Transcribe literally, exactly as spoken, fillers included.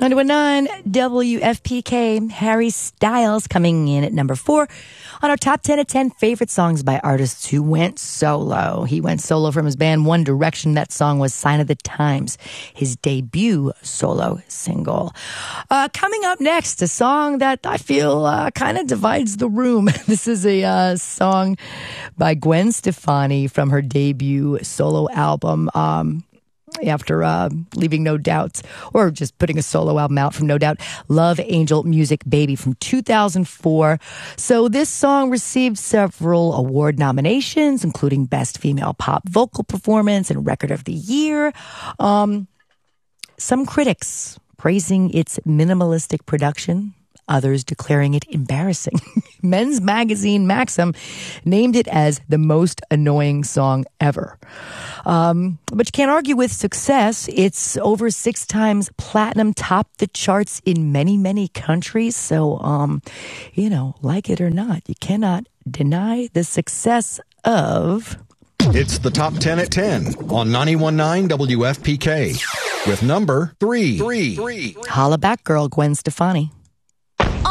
ninety-one point nine W F P K, Harry Styles coming in at number four on our top ten of ten favorite songs by artists who went solo. He went solo from his band One Direction. That song was Sign of the Times, his debut solo single. Uh, coming up next, a song that I feel uh, kind of divides the room. This is a uh, song by Gwen Stefani from her debut solo album. Um, after uh, leaving No Doubt, or just putting a solo album out from No Doubt, Love Angel Music Baby from two thousand four. So this song received several award nominations, including Best Female Pop Vocal Performance and Record of the Year. Um, some critics praising its minimalistic production, others declaring it embarrassing. Men's magazine Maxim named it as the most annoying song ever. Um, but you can't argue with success. It's over six times platinum, topped the charts in many, many countries. So, um, you know, like it or not, you cannot deny the success of... It's the Top ten at ten on ninety-one point nine W F P K with number three. Three. Three. Holla Back Girl, Gwen Stefani.